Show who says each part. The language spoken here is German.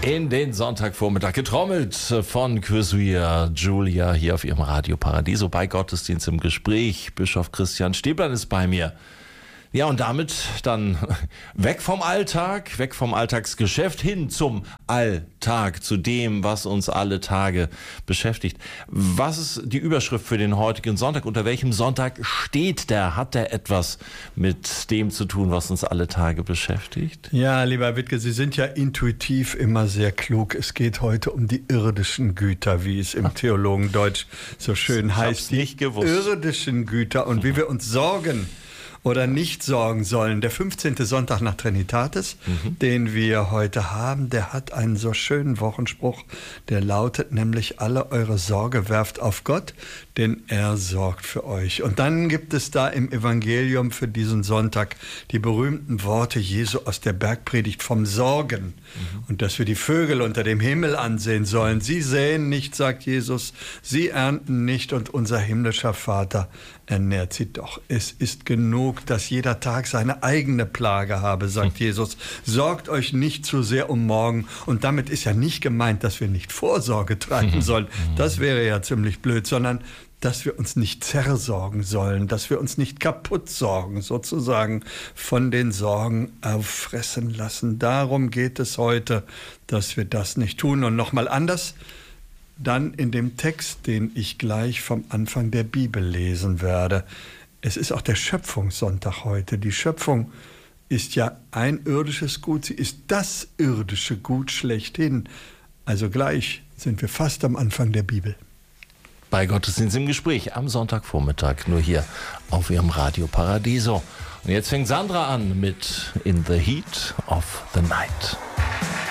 Speaker 1: In den Sonntagvormittag getrommelt von Cursuia Julia hier auf ihrem Radio Paradiso bei Gottesdienst im Gespräch. Bischof Christian Stäblein ist bei mir. Ja, und damit dann weg vom Alltag, weg vom Alltagsgeschäft hin zum Alltag, zu dem, was uns alle Tage beschäftigt. Was ist die Überschrift für den heutigen Sonntag? Unter welchem Sonntag steht der? Hat der etwas mit dem zu tun, was uns alle Tage beschäftigt?
Speaker 2: Ja, lieber Wittke, Sie sind ja intuitiv immer sehr klug. Es geht heute um die irdischen Güter, wie es im Theologendeutsch so schön heißt.
Speaker 1: Die
Speaker 2: irdischen Güter und wie wir uns sorgen oder nicht sorgen sollen. Der 15. Sonntag nach Trinitatis, den wir heute haben, der hat einen so schönen Wochenspruch, der lautet nämlich: Alle eure Sorge werft auf Gott, denn er sorgt für euch. Und dann gibt es da im Evangelium für diesen Sonntag die berühmten Worte Jesu aus der Bergpredigt vom Sorgen. Und dass wir die Vögel unter dem Himmel ansehen sollen. Sie säen nicht, sagt Jesus, sie ernten nicht und unser himmlischer Vater ernährt sie doch. Es ist genug, dass jeder Tag seine eigene Plage habe, sagt Jesus. Sorgt euch nicht zu sehr um morgen. Und damit ist ja nicht gemeint, dass wir nicht Vorsorge treiben sollen. Das wäre ja ziemlich blöd, sondern dass wir uns nicht zersorgen sollen, dass wir uns nicht kaputt sorgen, sozusagen von den Sorgen auffressen lassen. Darum geht es heute, dass wir das nicht tun. Und nochmal anders, dann in dem Text, den ich gleich vom Anfang der Bibel lesen werde. Es ist auch der Schöpfungssonntag heute. Die Schöpfung ist ja ein irdisches Gut. Sie ist das irdische Gut schlechthin. Also gleich sind wir fast am Anfang der Bibel.
Speaker 1: Bei Gottesdienst im Gespräch am Sonntagvormittag, nur hier auf ihrem Radio Paradiso. Und jetzt fängt Sandra an mit In the Heat of the Night.